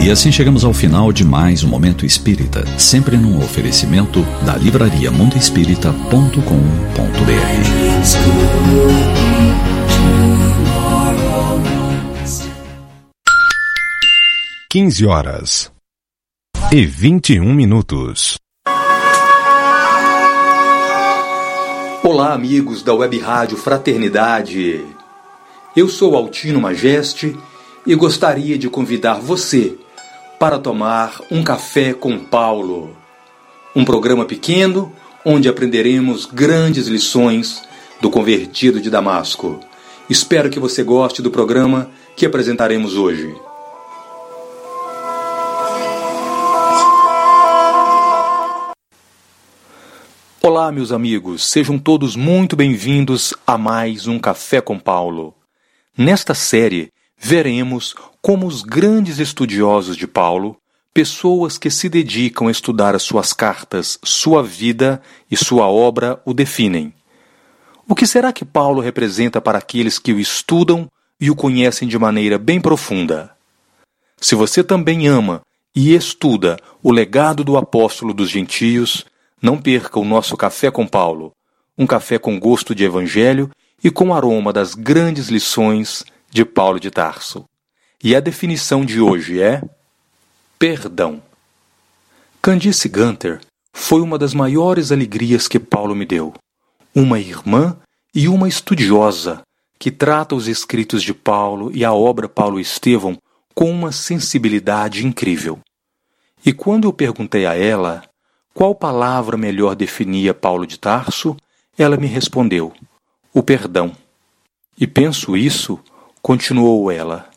E assim chegamos ao final de mais um Momento Espírita, sempre num oferecimento da livraria mundoespírita.com.br. 15h21. Olá, amigos da Web Rádio Fraternidade. Eu sou Altino Majeste e gostaria de convidar você para tomar um café com Paulo. Um programa pequeno onde aprenderemos grandes lições do convertido de Damasco. Espero que você goste do programa que apresentaremos hoje. Olá, meus amigos, sejam todos muito bem-vindos a mais um Café com Paulo. Nesta série, veremos como os grandes estudiosos de Paulo, pessoas que se dedicam a estudar as suas cartas, sua vida e sua obra, o definem. O que será que Paulo representa para aqueles que o estudam e o conhecem de maneira bem profunda? Se você também ama e estuda o legado do apóstolo dos gentios, não perca o nosso Café com Paulo, um café com gosto de evangelho e com aroma das grandes lições de Paulo de Tarso. E a definição de hoje é perdão. Candice Gunter foi uma das maiores alegrias que Paulo me deu. Uma irmã e uma estudiosa que trata os escritos de Paulo e a obra Paulo Estevão com uma sensibilidade incrível. E quando eu perguntei a ela qual palavra melhor definia Paulo de Tarso, ela me respondeu: o perdão. E penso isso, continuou ela,